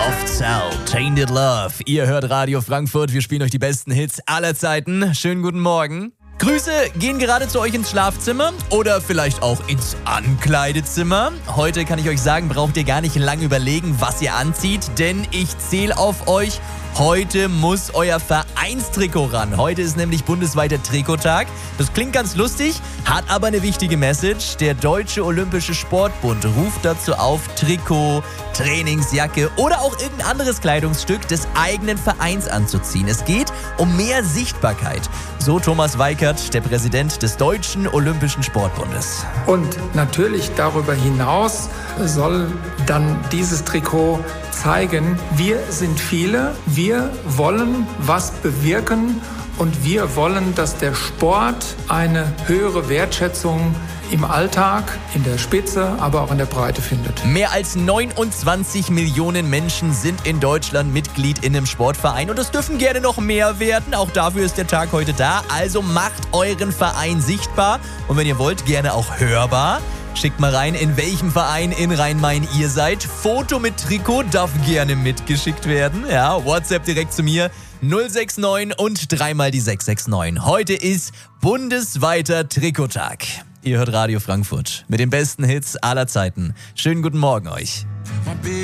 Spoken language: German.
Soft Cell, Tainted Love. Ihr hört Radio Frankfurt, wir spielen euch die besten Hits aller Zeiten. Schönen guten Morgen. Grüße gehen gerade zu euch ins Schlafzimmer oder vielleicht auch ins Ankleidezimmer. Heute kann ich euch sagen, braucht ihr gar nicht lange überlegen, was ihr anzieht, denn ich zähle auf euch. Heute muss euer Vereinstrikot ran. Heute ist nämlich bundesweiter Trikottag. Das klingt ganz lustig, hat aber eine wichtige Message. Der Deutsche Olympische Sportbund ruft dazu auf, Trikot, Trainingsjacke oder auch irgendein anderes Kleidungsstück des eigenen Vereins anzuziehen. Es geht um mehr Sichtbarkeit. So Thomas Weikert, der Präsident des Deutschen Olympischen Sportbundes. Und natürlich darüber hinaus soll dann dieses Trikot zeigen, wir sind viele, wir wollen was bewirken und wir wollen, dass der Sport eine höhere Wertschätzung im Alltag, in der Spitze, aber auch in der Breite findet. Mehr als 29 Millionen Menschen sind in Deutschland Mitglied in einem Sportverein und es dürfen gerne noch mehr werden. Auch dafür ist der Tag heute da. Also macht euren Verein sichtbar und wenn ihr wollt, gerne auch hörbar. Schickt mal rein, in welchem Verein in Rhein-Main ihr seid. Foto mit Trikot darf gerne mitgeschickt werden. Ja, WhatsApp direkt zu mir 069 und 3 mal die 669. Heute ist bundesweiter Trikottag. Ihr hört Radio Frankfurt mit den besten Hits aller Zeiten. Schönen guten Morgen euch.